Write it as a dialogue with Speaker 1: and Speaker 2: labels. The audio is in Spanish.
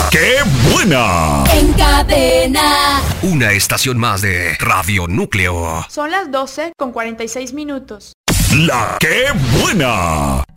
Speaker 1: ¡Qué buena!
Speaker 2: En cadena.
Speaker 1: Una estación más de Radio Núcleo.
Speaker 3: Son las 12:46.
Speaker 1: ¡La Qué buena!